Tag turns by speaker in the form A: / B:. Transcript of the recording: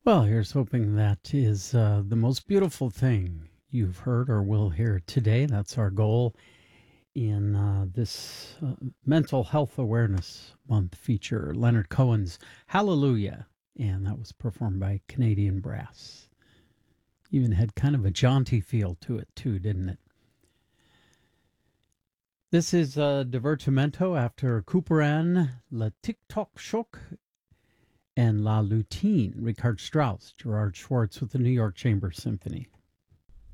A: Well, here's hoping that is the most beautiful thing you've heard or will hear today. That's our goal in this Mental Health Awareness Month feature, Leonard Cohen's Hallelujah. And that was performed by Canadian Brass. Even had kind of a jaunty feel to it, too, didn't it? This is Divertimento after Couperin, Le Tic Toc Choc, and La Lutine, Richard Strauss, Gerard Schwartz with the New York Chamber Symphony.